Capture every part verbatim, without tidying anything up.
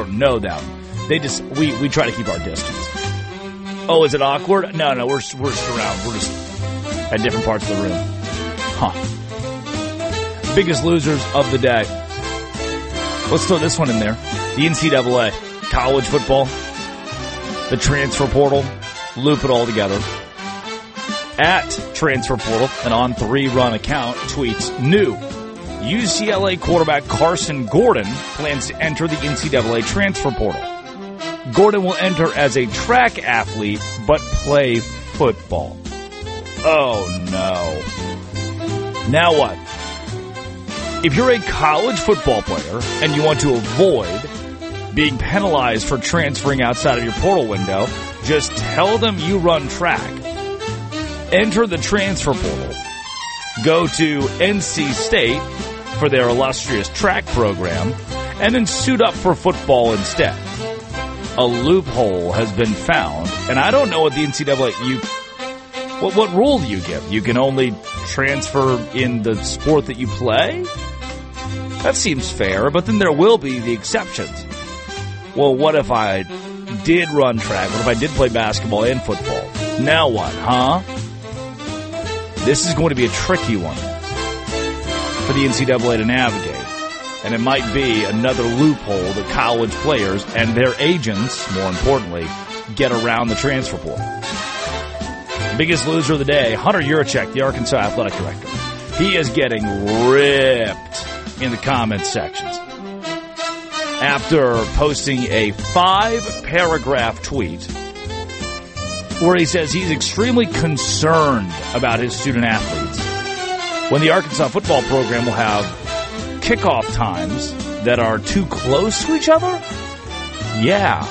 don't know them. They just we, we try to keep our distance. Oh, is it awkward? No, no, we're we're surrounded. We're just at different parts of the room. Huh. Biggest losers of the day. Let's throw this one in there. The N C double A, college football, the transfer portal, loop it all together. At Transfer Portal, an on three run account, tweets, new U C L A quarterback Carson Gordon plans to enter the N C double A transfer portal. Gordon will enter as a track athlete, but play football. Oh, no. Now what? If you're a college football player and you want to avoid being penalized for transferring outside of your portal window, just tell them you run track. Enter the transfer portal. Go to N C State for their illustrious track program, and then suit up for football instead. A loophole has been found, and I don't know what the N C double A, you, what, what rule do you give? You can only transfer in the sport that you play? That seems fair, but then there will be the exceptions. Well, what if I did run track? What if I did play basketball and football? Now what, huh? This is going to be a tricky one for the N C double A to navigate. And it might be another loophole that college players and their agents, more importantly, get around the transfer portal. Biggest loser of the day, Hunter Yurachek, the Arkansas athletic director. He is getting ripped in the comments sections after posting a five-paragraph tweet where he says he's extremely concerned about his student athletes when the Arkansas football program will have kickoff times that are too close to each other? Yeah.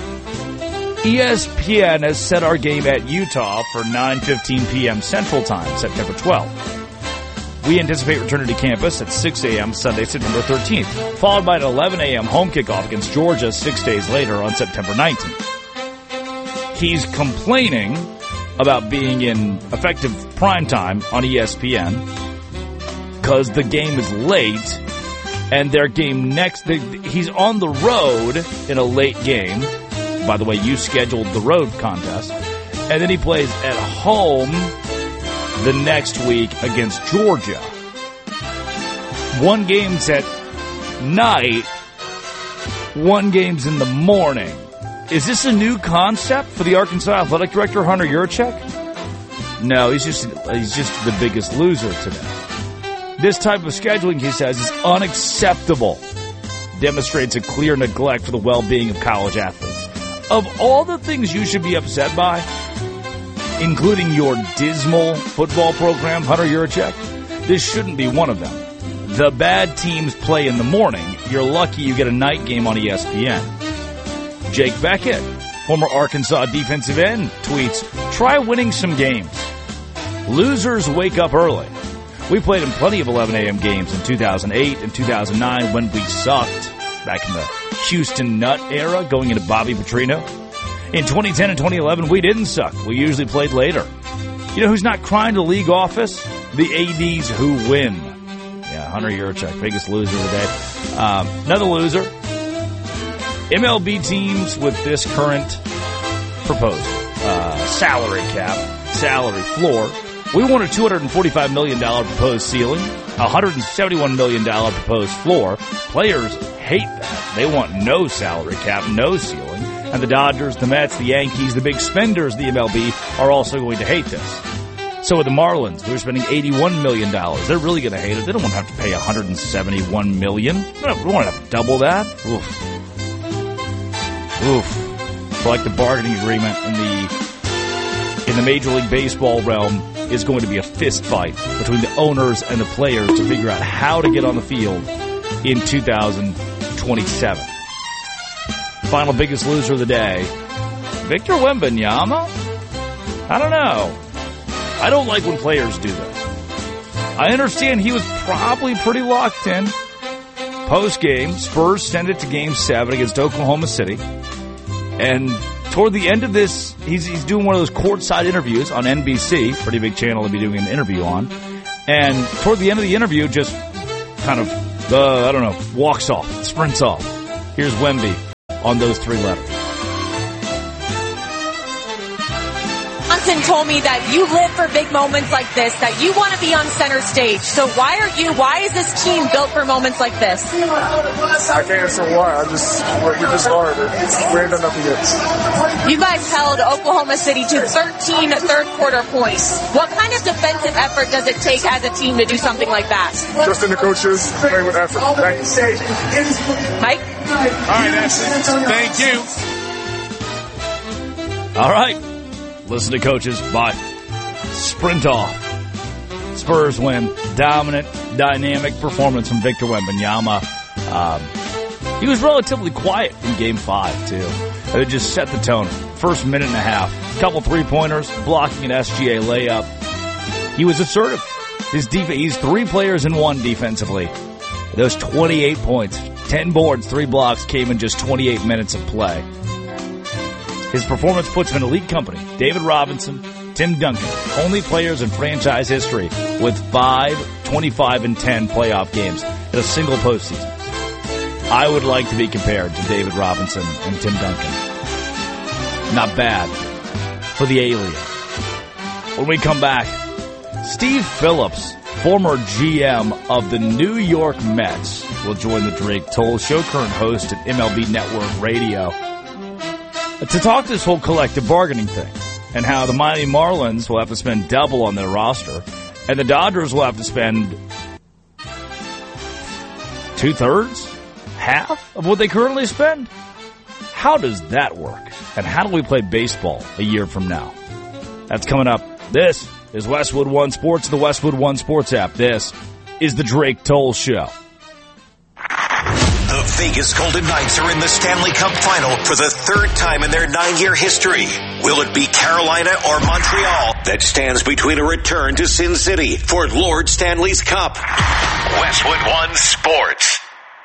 E S P N has set our game at Utah for nine fifteen p.m. Central Time, September twelfth. We anticipate returning to campus at six a.m. Sunday, September thirteenth, followed by an eleven a.m. home kickoff against Georgia six days later on September nineteenth. He's complaining about being in effective primetime on E S P N because the game is late, and their game next, they, he's on the road in a late game. By the way, you scheduled the road contest. And then he plays at home the next week against Georgia. One game's at night, one game's in the morning. Is this a new concept for the Arkansas athletic director, Hunter Yurachek? No, he's just he's just the biggest loser today. This type of scheduling, he says, is unacceptable. Demonstrates a clear neglect for the well-being of college athletes. Of all the things you should be upset by, including your dismal football program, Hunter Yurachek, this shouldn't be one of them. The bad teams play in the morning. You're lucky you get a night game on E S P N. Jake Beckett, former Arkansas defensive end, tweets, try winning some games. Losers wake up early. We played in plenty of eleven a.m. games in two thousand eight and two thousand nine when we sucked, back in the Houston Nutt era, going into Bobby Petrino. In twenty ten and twenty eleven, we didn't suck. We usually played later. You know who's not crying to league office? The A Ds who win. Yeah, Hunter Yurachek, biggest loser of the day. Um, another loser, M L B teams with this current proposal. Uh, salary cap, salary floor. We want a two hundred forty-five million dollars proposed ceiling, a one hundred seventy-one million dollars proposed floor. Players hate that. They want no salary cap, no ceiling. And the Dodgers, the Mets, the Yankees, the big spenders of the M L B are also going to hate this. So are the Marlins, who are spending eighty-one million dollars. They're really going to hate it. They don't want to have to pay one hundred seventy-one million dollars. They don't want to have to double that. Oof. Oof. Like the bargaining agreement in the in the Major League Baseball realm is going to be a fist fight between the owners and the players to figure out how to get on the field in two thousand twenty-seven. Final biggest loser of the day, Victor Wembanyama? I don't know. I don't like when players do this. I understand he was probably pretty locked in. Post-game, Spurs send it to Game seven against Oklahoma City. And toward the end of this, he's, he's doing one of those courtside interviews on N B C, pretty big channel to be doing an interview on. And toward the end of the interview, just kind of, uh, I don't know, walks off, sprints off. Here's Wemby. on those three letters. Johnson told me that you live for big moments like this, that you want to be on center stage. So why are you, why is this team built for moments like this? I can't answer why. I just, we're just hard. We ain't done nothing yet. You guys held Oklahoma City to thirteen third quarter points. What kind of defensive effort does it take as a team to do something like that? Just in the coaches, play with effort. Thank you. Mike? All right, Ashley. Thank you. All right. Listen to coaches, bye. Sprint off. Spurs win. Dominant, dynamic performance from Victor Wembanyama. Um, he was relatively quiet in game five, too. It just set the tone. First minute and a half. Couple three-pointers, blocking an S G A layup. He was assertive. His def- He's three players in one defensively. Those twenty-eight points, ten boards, three blocks came in just twenty-eight minutes of play. His performance puts him in elite company. David Robinson, Tim Duncan, only players in franchise history with five, twenty-five, and ten playoff games in a single postseason. I would like to be compared to David Robinson and Tim Duncan. Not bad for the alien. When we come back, Steve Phillips, former G M of the New York Mets, will join the Drake Toll Show, current host at M L B Network Radio, to talk this whole collective bargaining thing and how the Miami Marlins will have to spend double on their roster and the Dodgers will have to spend two-thirds, half of what they currently spend. How does that work? And how do we play baseball a year from now? That's coming up. This is Westwood One Sports, the Westwood One Sports app. This is the Drake Toll Show. The Vegas Golden Knights are in the Stanley Cup Final for the third time in their nine-year history. Will it be Carolina or Montreal that stands between a return to Sin City for Lord Stanley's Cup? Westwood One Sports.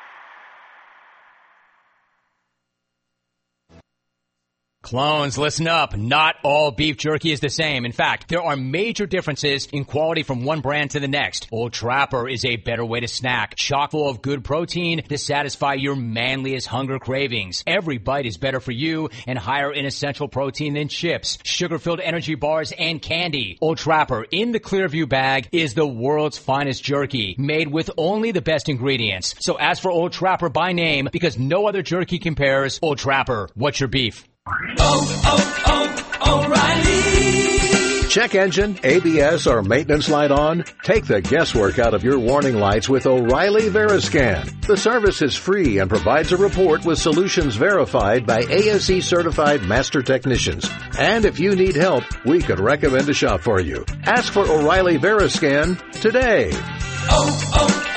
Clones, listen up. Not all beef jerky is the same. In fact, there are major differences in quality from one brand to the next. Old Trapper is a better way to snack, chock full of good protein to satisfy your manliest hunger cravings. Every bite is better for you and higher in essential protein than chips, sugar-filled energy bars, and candy. Old Trapper in the Clearview bag is the world's finest jerky, made with only the best ingredients. So ask for Old Trapper by name because no other jerky compares. Old Trapper, what's your beef? Oh, oh, oh, O'Reilly. Check engine, A B S, or maintenance light on? Take the guesswork out of your warning lights with O'Reilly Veriscan. The service is free and provides a report with solutions verified by A S E certified master technicians. And if you need help, we could recommend a shop for you. Ask for O'Reilly Veriscan today. Oh,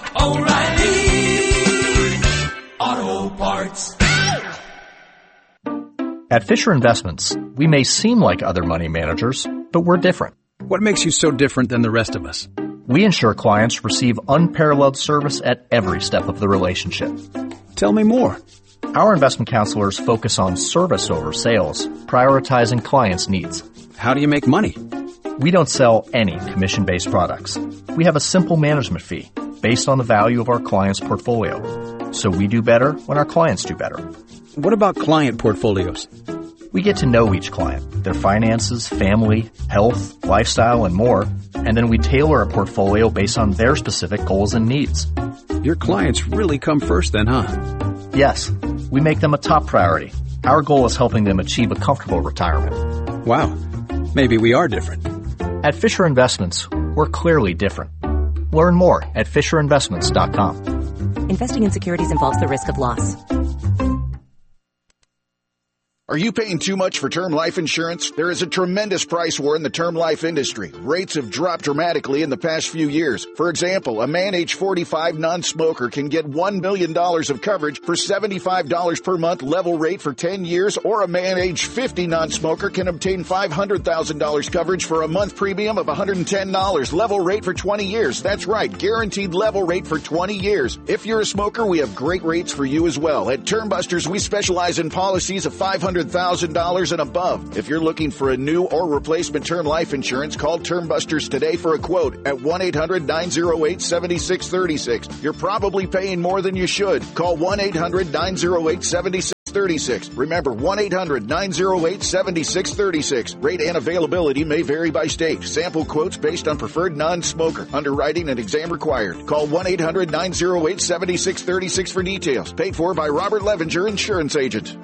oh, oh, O'Reilly Auto Parts. At Fisher Investments, we may seem like other money managers, but we're different. What makes you so different than the rest of us? We ensure clients receive unparalleled service at every step of the relationship. Tell me more. Our investment counselors focus on service over sales, prioritizing clients' needs. How do you make money? We don't sell any commission-based products. We have a simple management fee based on the value of our client's portfolio. So we do better when our clients do better. What about client portfolios? We get to know each client, their finances, family, health, lifestyle, and more, and then we tailor a portfolio based on their specific goals and needs. Your clients really come first then, huh? Yes, we make them a top priority. Our goal is helping them achieve a comfortable retirement. Wow, maybe we are different. At Fisher Investments, we're clearly different. Learn more at fisher investments dot com. Investing in securities involves the risk of loss. Are you paying too much for term life insurance? There is a tremendous price war in the term life industry. Rates have dropped dramatically in the past few years. For example, a man age forty-five non-smoker can get one million dollars of coverage for seventy-five dollars per month level rate for ten years, or a man age fifty non-smoker can obtain five hundred thousand dollars coverage for a month premium of one hundred ten dollars level rate for twenty years. That's right, guaranteed level rate for twenty years. If you're a smoker, we have great rates for you as well. At Term Busters, we specialize in policies of five hundred thousand dollars and above. If you're looking for a new or replacement term life insurance, call Term Busters today for a quote at one eight hundred nine oh eight seven six three six. You're probably paying more than you should. Call one eight hundred nine oh eight seven six thirty-six. Remember, one eight hundred nine oh eight seven six three six. Rate and availability may vary by state. Sample quotes based on preferred non-smoker. Underwriting and exam required. Call one eight hundred nine oh eight seven six three six for details. Paid for by Robert Levenger, Insurance Agent.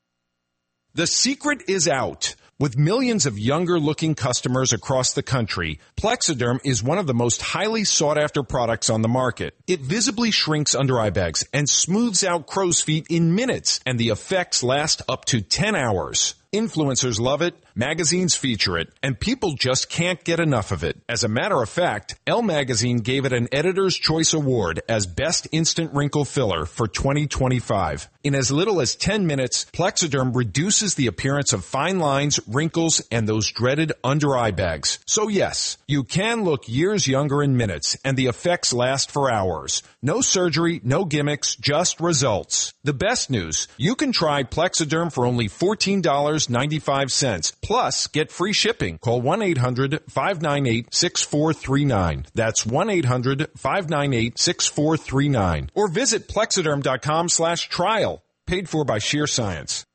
The secret is out. With millions of younger-looking customers across the country, Plexiderm is one of the most highly sought-after products on the market. It visibly shrinks under-eye bags and smooths out crow's feet in minutes, and the effects last up to ten hours. Influencers love it, magazines feature it, and people just can't get enough of it. As a matter of fact, Elle Magazine gave it an Editor's Choice Award as Best Instant Wrinkle Filler for twenty twenty-five. In as little as ten minutes, Plexiderm reduces the appearance of fine lines, wrinkles, and those dreaded under-eye bags. So yes, you can look years younger in minutes, and the effects last for hours. No surgery, no gimmicks, just results. The best news, you can try Plexiderm for only fourteen dollars and ninety-five cents. Plus, get free shipping. Call one eight hundred five nine eight six four three nine. That's one eight hundred five nine eight six four three nine. Or visit Plexiderm.com slash trial. Paid for by Sheer Science.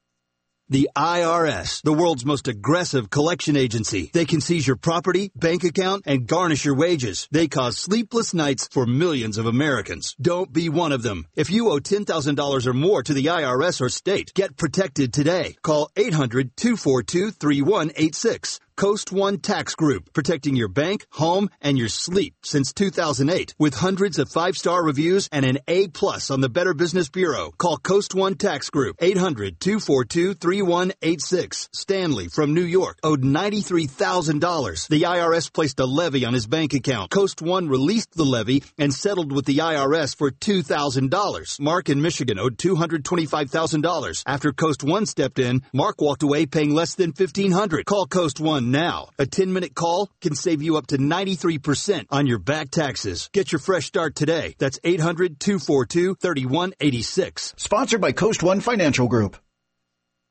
The I R S, the world's most aggressive collection agency. They can seize your property, bank account, and garnish your wages. They cause sleepless nights for millions of Americans. Don't be one of them. If you owe ten thousand dollars or more to the I R S or state, get protected today. Call eight hundred two four two three one eight six. Coast One Tax Group, protecting your bank, home, and your sleep since two thousand eight. With hundreds of five-star reviews and an A plus on the Better Business Bureau. Call Coast One Tax Group, eight hundred two four two three one eight six. Stanley from New York owed ninety-three thousand dollars. The I R S placed a levy on his bank account. Coast One released the levy and settled with the I R S for two thousand dollars. Mark in Michigan owed two hundred twenty-five thousand dollars. After Coast One stepped in, Mark walked away paying less than fifteen hundred dollars. Call Coast One now. A ten-minute call can save you up to ninety-three percent on your back taxes. Get your fresh start today. That's eight hundred two four two three one eight six. Sponsored by Coast One Financial Group.